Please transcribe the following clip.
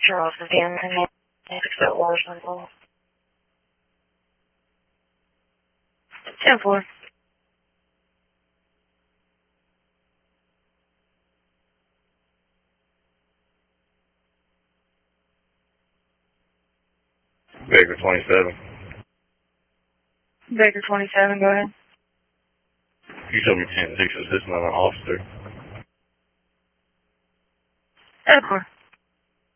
Charles again, and next that was involved. 10-4. Baker 27. Baker 27, go ahead. You showed me 10-6 assistant on an officer. 10-4.